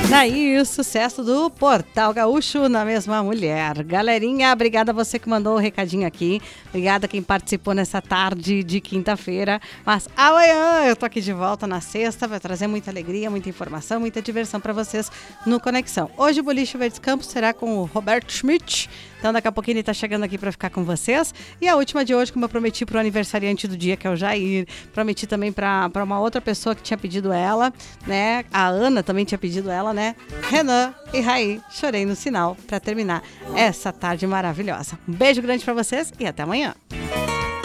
Daí o sucesso do Portal Gaúcho na mesma mulher. Galerinha, obrigada a você que mandou o recadinho aqui. Obrigada a quem participou nessa tarde de quinta-feira. Mas amanhã eu tô aqui de volta na sexta. Vai trazer muita alegria, muita informação, muita diversão para vocês no Conexão. Hoje o Boliche Verdes Campos será com o Roberto Schmidt. Então daqui a pouquinho ele tá chegando aqui para ficar com vocês. E a última de hoje, como eu prometi pro aniversariante do dia, que é o Jair. Prometi também para uma outra pessoa que tinha pedido ela, né? A Ana também tinha pedido ela, né? Renan e Raí, Chorei no Sinal, para terminar essa tarde maravilhosa. Um beijo grande para vocês e até amanhã.